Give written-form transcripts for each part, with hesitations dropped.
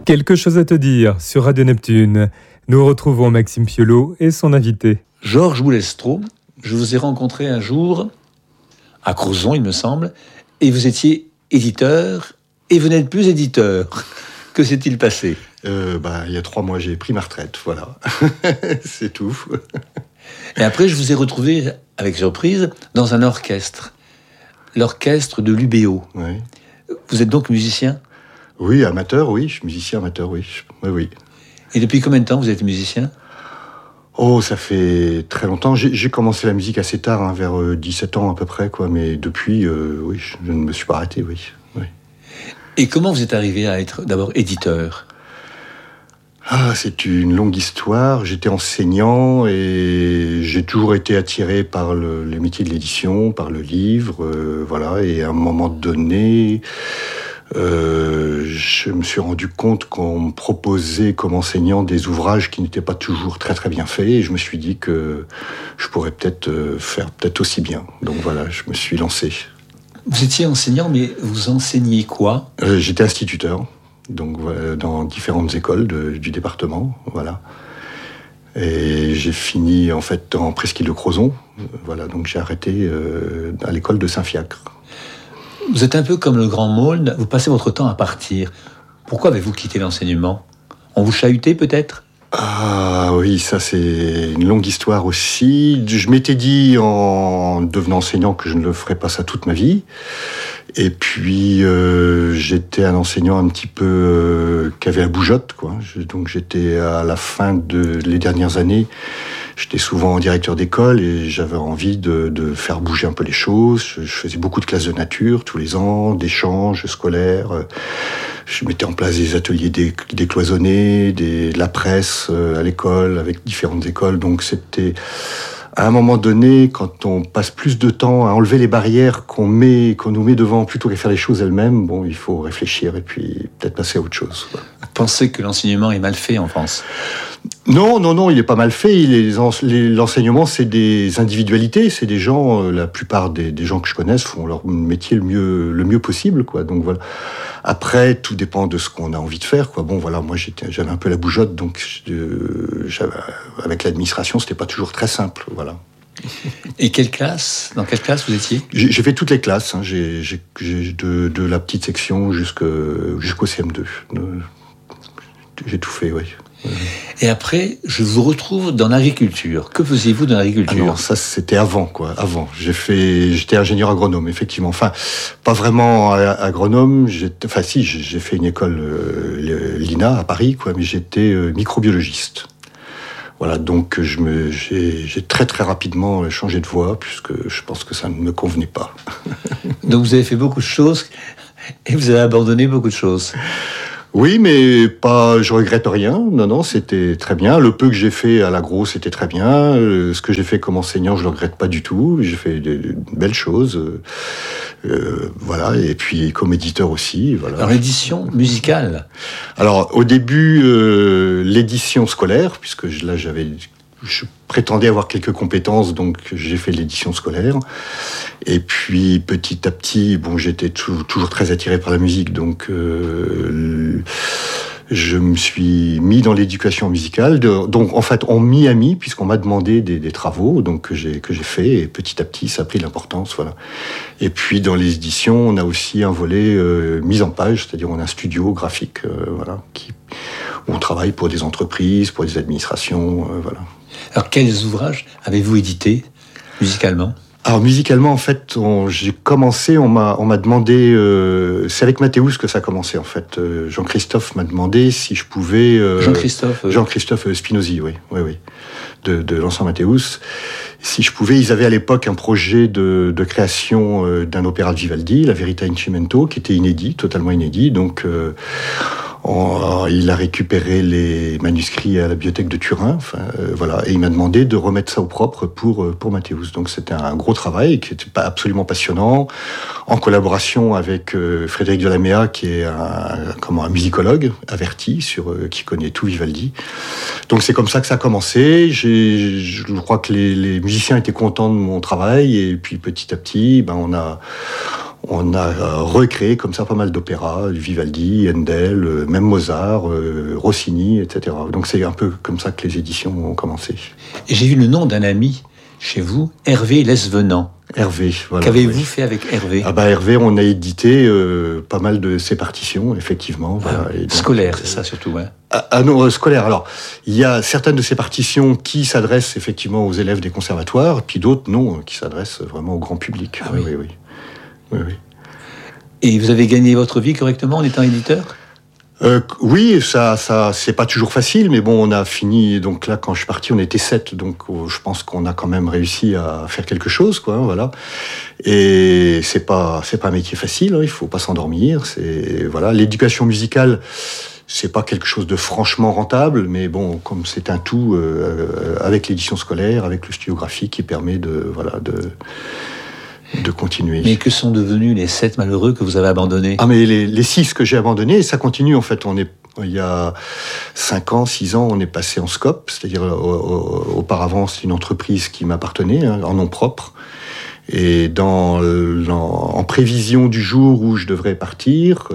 Quelque chose à te dire sur Radio Neptune. Nous retrouvons Maxime Piolo et son invité. Georges Boulestro, je vous ai rencontré un jour à Crozon, il me semble, et vous étiez éditeur, et vous n'êtes plus éditeur. Que s'est-il passé ? Il y a 3 mois, j'ai pris ma retraite, voilà. C'est tout. Et après, je vous ai retrouvé, avec surprise, dans un orchestre. L'orchestre de l'UBO. Oui. Vous êtes donc musicien ? Oui, amateur, oui. Je suis musicien amateur, oui. Oui. Et depuis combien de temps vous êtes musicien ? Oh, ça fait très longtemps. J'ai commencé la musique assez tard, vers 17 ans à peu près, quoi. Mais depuis, oui, je ne me suis pas arrêté, oui. Et comment vous êtes arrivé à être d'abord éditeur ? C'est une longue histoire. J'étais enseignant et j'ai toujours été attiré par les métiers de l'édition, par le livre, voilà. Et à un moment donné, je me suis rendu compte qu'on me proposait comme enseignant des ouvrages qui n'étaient pas toujours très très bien faits. Et je me suis dit que je pourrais peut-être faire aussi bien. Donc voilà, je me suis lancé. Vous étiez enseignant, mais vous enseigniez quoi ? J'étais instituteur. Donc dans différentes écoles du département, voilà. Et j'ai fini en fait en presqu'île de Crozon, voilà. Donc j'ai arrêté à l'école de Saint-Fiacre. Vous êtes un peu comme le grand Maulne, vous passez votre temps à partir. Pourquoi avez-vous quitté l'enseignement ? On vous chahutait peut-être ? Ah oui, ça c'est une longue histoire aussi. Je m'étais dit en devenant enseignant que je ne le ferais pas ça toute ma vie. Et puis j'étais un enseignant un petit peu qui avait la bougeotte, quoi. Donc j'étais à la fin les dernières années, j'étais souvent directeur d'école et j'avais envie de faire bouger un peu les choses. Je faisais beaucoup de classes de nature tous les ans, d'échanges scolaires. Je mettais en place des ateliers décloisonnés, de la presse à l'école, avec différentes écoles. Donc c'était, à un moment donné, quand on passe plus de temps à enlever les barrières qu'on nous met devant plutôt qu'à faire les choses elles-mêmes, bon, il faut réfléchir et puis peut-être passer à autre chose. Vous pensez que l'enseignement est mal fait en France ? Non, il est pas mal fait. L'enseignement, c'est des individualités, c'est des gens. La plupart des gens que je connaisse font leur métier le mieux possible, quoi. Donc voilà. Après, tout dépend de ce qu'on a envie de faire, quoi. Bon, voilà, moi j'avais un peu la bougeotte, donc avec l'administration, c'était pas toujours très simple, voilà. Et dans quelle classe vous étiez ? J'ai fait toutes les classes. J'ai de la petite section jusqu'au CM2. J'ai tout fait, oui. Et après, je vous retrouve dans l'agriculture. Que faisiez-vous dans l'agriculture ? Alors ça, c'était avant, quoi. Avant. J'étais ingénieur agronome, effectivement. Enfin, pas vraiment agronome. J'ai fait une école, l'INA, à Paris, quoi, mais j'étais microbiologiste. Voilà, donc j'ai très très rapidement changé de voie, puisque je pense que ça ne me convenait pas. Donc vous avez fait beaucoup de choses, et vous avez abandonné beaucoup de choses. Oui, mais je regrette rien. Non, c'était très bien. Le peu que j'ai fait à l'agro, c'était très bien. Ce que j'ai fait comme enseignant, je le regrette pas du tout. J'ai fait de belles choses. Voilà. Et puis, comme éditeur aussi, voilà. Alors, l'édition musicale. Alors, au début, l'édition scolaire, puisque là, je prétendais avoir quelques compétences, donc j'ai fait l'édition scolaire. Et puis, petit à petit, bon, j'étais toujours très attiré par la musique, donc je me suis mis dans l'éducation musicale. Donc, en fait, on m'y a mis, puisqu'on m'a demandé des travaux, donc que j'ai fait, et petit à petit, ça a pris de l'importance, voilà. Et puis, dans les éditions, on a aussi un volet mise en page, c'est-à-dire on a un studio graphique, voilà, où on travaille pour des entreprises, pour des administrations, voilà. Alors, quels ouvrages avez-vous édités musicalement ? Alors, musicalement, en fait, j'ai commencé, on m'a demandé, c'est avec Mathéus que ça a commencé, en fait. Jean-Christophe m'a demandé si je pouvais... Jean-Christophe Spinozzi, oui, de l'ensemble Mathéus. Si je pouvais, ils avaient à l'époque un projet de création d'un opéra de Vivaldi, La Verità in Cimento, qui était inédit, totalement inédit, donc... il a récupéré les manuscrits à la bibliothèque de Turin, voilà, et il m'a demandé de remettre ça au propre pour Mathéus. Donc c'était un gros travail qui était absolument passionnant, en collaboration avec Frédéric Delaméa, qui est un musicologue averti qui connaît tout Vivaldi. Donc c'est comme ça que ça a commencé. Je crois que les musiciens étaient contents de mon travail, et puis petit à petit, on On a recréé comme ça pas mal d'opéras, Vivaldi, Handel, même Mozart, Rossini, etc. Donc c'est un peu comme ça que les éditions ont commencé. Et j'ai vu le nom d'un ami chez vous, Hervé Lesvenant. Hervé, voilà. Qu'avez-vous fait avec Hervé ? Hervé, on a édité pas mal de ses partitions, effectivement. Voilà. Donc, scolaire, c'est ça surtout, hein. Non, scolaire. Alors, il y a certaines de ces partitions qui s'adressent effectivement aux élèves des conservatoires, puis d'autres non, qui s'adressent vraiment au grand public. Ah, oui. Et vous avez gagné votre vie correctement en étant éditeur ? Oui, ça, c'est pas toujours facile, mais bon, on a fini. Donc là, quand je suis parti, on était 7, donc je pense qu'on a quand même réussi à faire quelque chose, quoi. Voilà. Et c'est pas un métier facile. Hein, il faut pas s'endormir. L'éducation musicale, c'est pas quelque chose de franchement rentable, mais bon, comme c'est un tout avec l'édition scolaire, avec le studio graphique, qui permet de continuer. Mais que sont devenus les 7 malheureux que vous avez abandonnés ? Mais les 6 que j'ai abandonnés, ça continue en fait. Il y a 5 ans, 6 ans, on est passé en SCOP, c'est-à-dire auparavant c'est une entreprise qui m'appartenait, en nom propre. Et en prévision du jour où je devrais partir,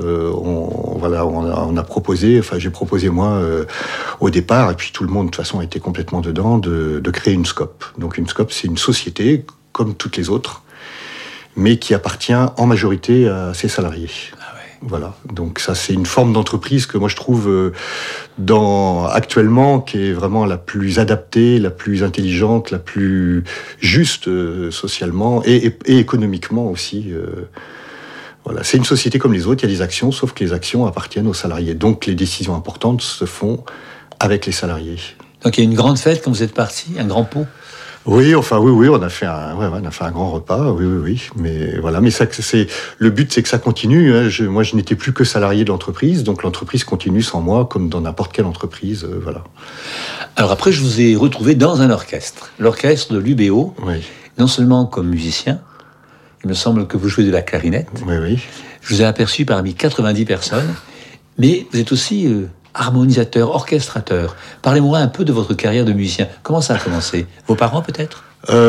on a proposé, j'ai proposé moi au départ, et puis tout le monde de toute façon a été complètement dedans, de créer une SCOP. Donc une SCOP, c'est une société comme toutes les autres, mais qui appartient en majorité à ses salariés. Ah ouais. Voilà. Donc ça, c'est une forme d'entreprise que moi je trouve actuellement qui est vraiment la plus adaptée, la plus intelligente, la plus juste socialement et économiquement aussi. Voilà. C'est une société comme les autres, il y a des actions, sauf que les actions appartiennent aux salariés. Donc les décisions importantes se font avec les salariés. Donc il y a une grande fête quand vous êtes parti, un grand pot ? Oui, on a fait un grand repas, oui. Mais voilà, mais le but, c'est que ça continue. Hein. Moi, je n'étais plus que salarié de l'entreprise, donc l'entreprise continue sans moi, comme dans n'importe quelle entreprise, voilà. Alors après, je vous ai retrouvé dans un orchestre, l'orchestre de l'UBO, oui. Non seulement comme musicien, il me semble que vous jouez de la clarinette. Oui. Je vous ai aperçu parmi 90 personnes, mais vous êtes aussi harmonisateur, orchestrateur. Parlez-moi un peu de votre carrière de musicien. Comment ça a commencé ? Vos parents, peut-être ?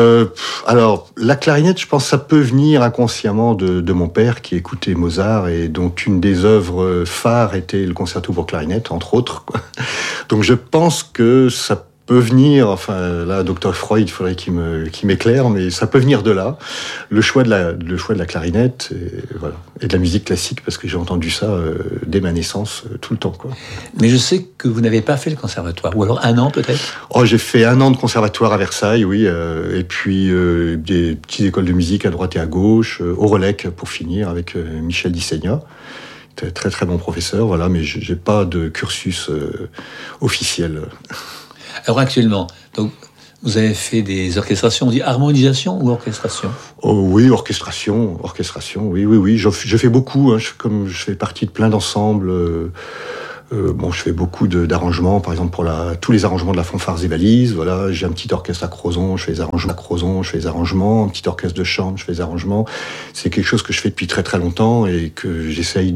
Alors, la clarinette, je pense que ça peut venir inconsciemment de mon père qui écoutait Mozart et dont une des œuvres phares était le concerto pour clarinette, entre autres. Donc, je pense que ça peut venir, là, Dr Freud, il faudrait qu'il m'éclaire, mais ça peut venir de là. Le choix de la clarinette, et de la musique classique, parce que j'ai entendu ça dès ma naissance, tout le temps, quoi. Mais je sais que vous n'avez pas fait le conservatoire, ou alors 1 an peut-être ? J'ai fait 1 an de conservatoire à Versailles, oui, et puis des petites écoles de musique à droite et à gauche, au Relec pour finir, avec Michel Dissegna. Très très bon professeur, voilà, mais j'ai pas de cursus officiel. Alors actuellement, donc, vous avez fait des orchestrations, on dit harmonisation ou orchestration ? Oui, orchestration, oui. Je fais beaucoup, hein, je fais partie de plein d'ensembles. Je fais beaucoup d'arrangements, par exemple pour tous les arrangements de la fanfare et balises. Voilà, j'ai un petit orchestre à Crozon, je fais des arrangements. Un petit orchestre de chambre, je fais des arrangements. C'est quelque chose que je fais depuis très très longtemps et que j'essaye